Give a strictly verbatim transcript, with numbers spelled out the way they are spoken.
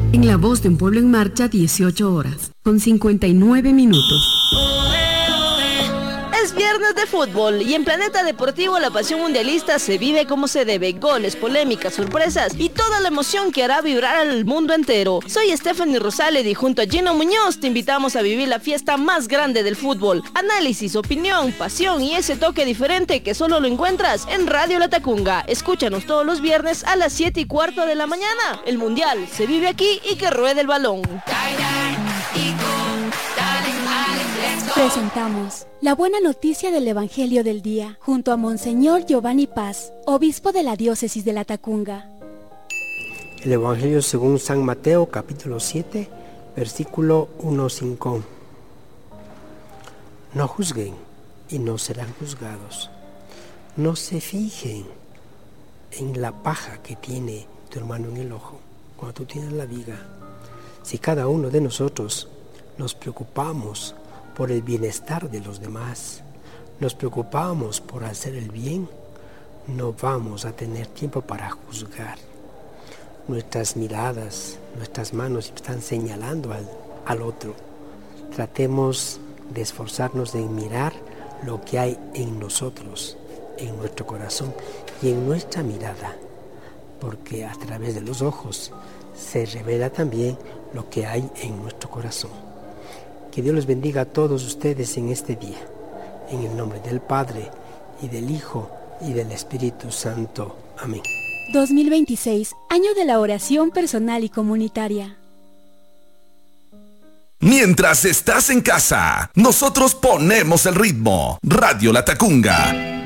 En La Voz de un Pueblo en Marcha, dieciocho horas, con cincuenta y nueve minutos. Es viernes de fútbol y en Planeta Deportivo la pasión mundialista se vive como se debe. Goles, polémicas, sorpresas y toda la emoción que hará vibrar al mundo entero. Soy Stephanie Rosales y junto a Gino Muñoz te invitamos a vivir la fiesta más grande del fútbol. Análisis, opinión, pasión y ese toque diferente que solo lo encuentras en Radio La Tacunga. Escúchanos todos los viernes a las siete y cuarto de la mañana. El mundial se vive aquí y que ruede el balón. Presentamos la buena noticia del Evangelio del Día, junto a Monseñor Giovanni Paz, obispo de la diócesis de La Tacunga. El Evangelio según San Mateo, capítulo siete, versículo uno a cinco. No juzguen y no serán juzgados. No se fijen en la paja que tiene tu hermano en el ojo, cuando tú tienes la viga. Si cada uno de nosotros nos preocupamos por el bienestar de los demás, nos preocupamos por hacer el bien, no vamos a tener tiempo para juzgar. Nuestras miradas, nuestras manos están señalando al, al otro. Tratemos de esforzarnos en mirar lo que hay en nosotros, en nuestro corazón y en nuestra mirada, porque a través de los ojos se revela también lo que hay en nuestro corazón. Que Dios les bendiga a todos ustedes en este día, en el nombre del Padre, y del Hijo, y del Espíritu Santo. Amén. dos mil veintiséis, año de la oración personal y comunitaria. Mientras estás en casa, nosotros ponemos el ritmo. Radio La Tacunga.